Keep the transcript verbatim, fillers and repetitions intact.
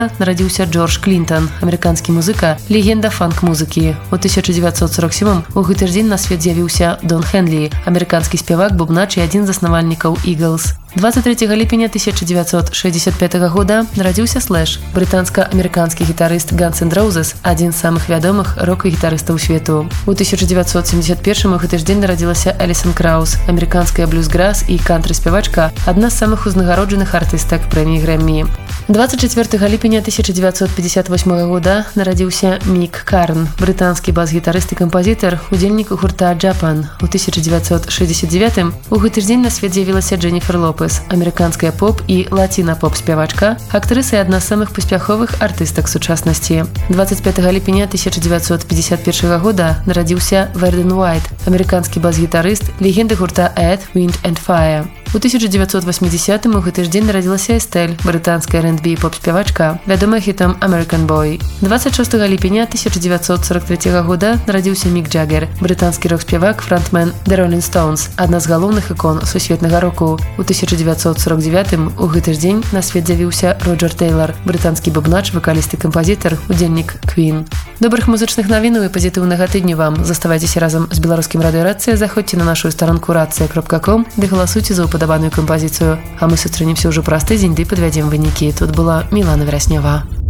нарадзіўся Джордж Клінтон, амерыканскі музыка, легенда фанк-музыкі. У тысяча дзевяцьсот сорок сёмым у гэты ж дзень на свет з'явіўся Дон Хенлі, амерыканскі спявак, бубнач і адзін з заснавальнікаў Eagles. двадцать третьего ліпеня тысяча девятьсот шестьдесят пятого года нарадзіўся Слэш, брытанска-амерыканскі гітарыст Guns N' Roses, адзін з самых вядомых рок-гітарыстаў свету. У тысяча дзевяцьсот семьдесят первым у гэты ж дзень нарадзілася Алісон Краус, амерыканская блюзграс і кантры-спявачка, адна з самых узнагароджаных артыстак прэміі Грэммі. двадцать четвёртого ліпеня тысяча девятьсот пятьдесят восьмого года нарадзіўся Мік Карн, брытанскі бас-гітарыст і кампазітар, удзельнік гурта Japan. У тысяча девятьсот шестьдесят девятым у гэты ж дзень на свет з'явілася Дженніфер Лопес, амерыканская поп і лаціна-поп спявачка, актрыса і адна з самых паспяховых артыстак сучаснасці. двадцать пятого ліпеня тысяча девятьсот пятьдесят первого года нарадзіўся Верден Уайт, амерыканскі бас-гітарыст, легенда гурта Earth, Wind and Fire. У тысяча девятьсот восьмидесятым у гэты ж дзень нарадзілася Эстэль, брытанская эр энд би поп-спявачка, вядомая хітам American Boy. двадцать шестого ліпеня тысяча девятьсот сорок третьего года нарадзіўся Мік Джаггер, брытанскі рок-спявак, фронтмен The Rolling Stones, адна з галоўных ікон сусветнага року. У тысяча девятьсот сорок девятым у гэты ж дзень на свет з'явіўся Роджер Тейлор, брытанскі бубнач, вакаліст і кампазітар, удзельнік Queen. Добрых музычных навінаў і пазітыўнага тыдню вам. Заставайцеся разам з беларускім радыё Рацыя, заходзьце на нашу старонку рацыя кропка ком, ды галасуйце за упадабаную кампазіцыю. А мы сустрэнемся ўжо праз тыдзень, ды падвядзем вынікі. Тут была Мілана Вераснёва.